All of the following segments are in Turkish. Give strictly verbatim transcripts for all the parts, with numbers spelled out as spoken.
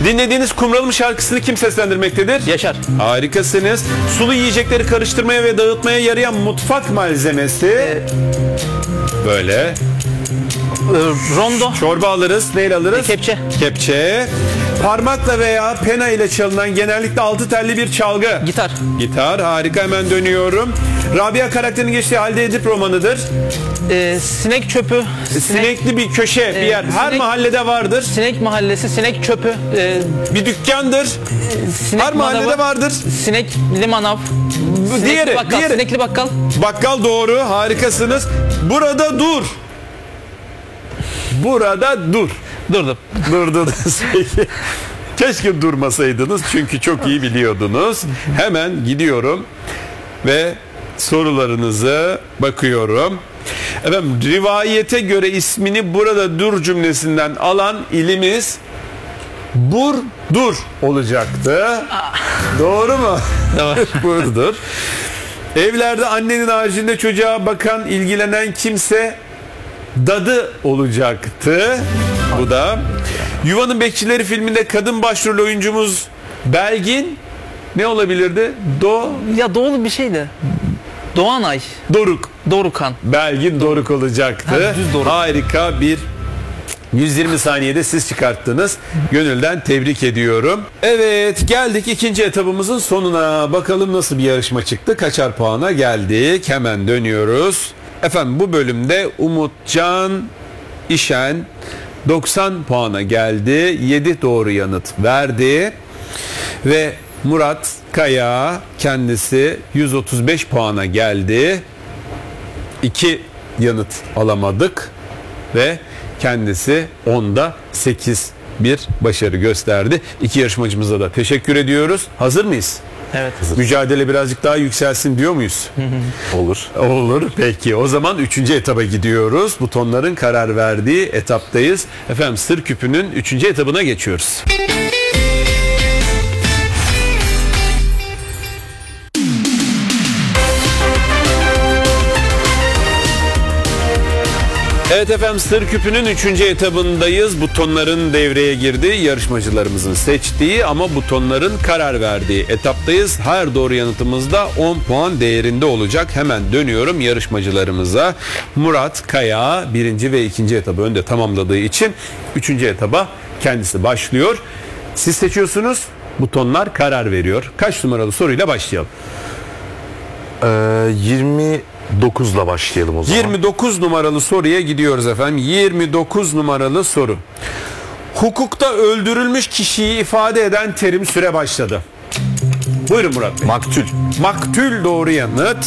Dinlediğiniz Kumralım şarkısını kim seslendirmektedir? Yaşar. Harikasınız. Sulu yiyecekleri karıştırmaya ve dağıtmaya yarayan mutfak malzemesi. Ee, Böyle. e, rondo. Çorba alırız. Neyle alırız? Kepçe. Kepçe. Parmakla veya pena ile çalınan genellikle altı telli bir çalgı. Gitar. Gitar. Harika, hemen dönüyorum. Rabia karakterinin geçtiği Halide Edip romanıdır. Ee, sinek çöpü. Sinek, Sinekli bir köşe, bir yer. Her sinek- mahallede vardır. sinek mahallesi, sinek çöpü. Ee, Bir dükkandır. sinek Her mahallede manavı, vardır. Sinekli manav. Sinekli Diğeri, bakkal, diğeri. Sinekli bakkal. Bakkal doğru. Harikasınız. Burada dur. Burada dur. Durdum. Durdunuz. Peki. Keşke durmasaydınız çünkü çok iyi biliyordunuz. Hemen gidiyorum ve sorularınıza bakıyorum. Efendim, rivayete göre ismini burada dur cümlesinden alan ilimiz Burdur olacaktı. Doğru mu? Doğru. Burdur. Evlerde annenin haricinde çocuğa bakan, ilgilenen kimse dadı olacaktı. Bu da. Yuvanın Bekçileri filminde kadın başrol oyuncumuz Belgin ne olabilirdi? Do Ya doğru bir şeydi. Doğanay. Doruk. Dorukan. Belgin Doruk olacaktı. Ha, düz Doruk. Harika bir yüz yirmi saniyede siz çıkarttınız. Gönülden tebrik ediyorum. Evet, geldik ikinci etabımızın sonuna. Bakalım nasıl bir yarışma çıktı. Kaçar puana geldik. Hemen dönüyoruz. Efendim, bu bölümde Umutcan İşen doksan puana geldi. yedi doğru yanıt verdi. Ve Murat Kaya kendisi yüz otuz beş puana geldi. iki yanıt alamadık ve kendisi onda sekiz bir başarı gösterdi. İki yarışmacımıza da teşekkür ediyoruz. Hazır mıyız? Evet. Mücadele birazcık daha yükselsin diyor muyuz? Olur. Olur. Peki, o zaman üçüncü etaba gidiyoruz. Butonların karar verdiği etaptayız. Efendim, Sır Küpü'nün üçüncü etabına geçiyoruz. Evet efendim, Sır Küpü'nün üçüncü etabındayız. Butonların devreye girdiği, yarışmacılarımızın seçtiği ama butonların karar verdiği etaptayız. Her doğru yanıtımızda on puan değerinde olacak. Hemen dönüyorum yarışmacılarımıza. Murat Kaya birinci ve ikinci etabı önde tamamladığı için üçüncü etaba kendisi başlıyor. Siz seçiyorsunuz, butonlar karar veriyor. Kaç numaralı soruyla başlayalım? Ee, yirmi dokuzla başlayalım o zaman. yirmi dokuz numaralı soruya gidiyoruz efendim. yirmi dokuz numaralı soru. Hukukta öldürülmüş kişiyi ifade eden terim, süre başladı. Buyurun Murat Bey. Maktül. Maktül doğru yanıt.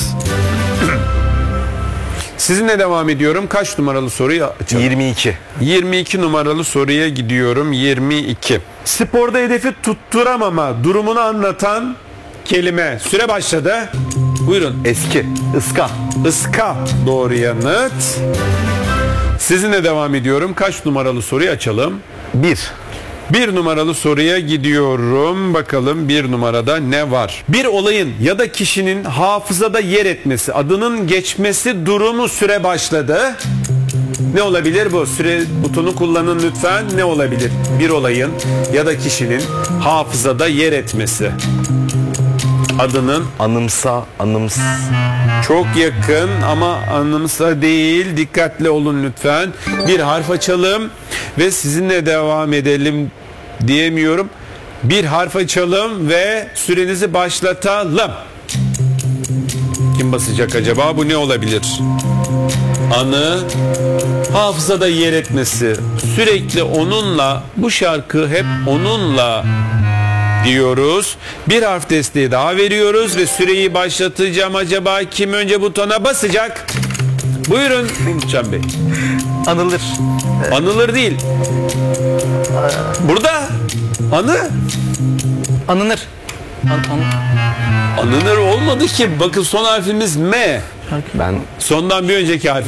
Sizinle devam ediyorum. Kaç numaralı soruyu açalım? yirmi iki. yirmi iki numaralı soruya gidiyorum. yirmi iki. Sporda hedefi tutturamama durumunu anlatan kelime. Süre başladı. Buyurun. Eski. Iska. Iska doğru yanıt. Sizinle devam ediyorum. Kaç numaralı soruyu açalım? bir. Bir numaralı soruya gidiyorum. Bakalım bir numarada ne var? Bir olayın ya da kişinin hafızada yer etmesi, adının geçmesi durumu, süre başladı. Ne olabilir bu? Süre butonu kullanın lütfen. Ne olabilir? Bir olayın ya da kişinin hafızada yer etmesi, adının. Anımsa. Anıms. Çok yakın ama anımsa değil. Dikkatli olun lütfen. Bir harf açalım ve sizinle devam edelim diyemiyorum. Bir harf açalım ve sürenizi başlatalım. Kim basacak acaba? Bu ne olabilir? Anı, hafızada yer etmesi, sürekli onunla, bu şarkı hep onunla diyoruz. Bir harf desteği daha veriyoruz ve süreyi başlatacağım. Acaba kim önce butona basacak? Buyurun Umutcan Bey. Anılır. Anılır değil. Burada anı. Anınır. An, an, Anılır olmadı ki. Bakın son harfimiz M. Ben Sondan bir önceki harf.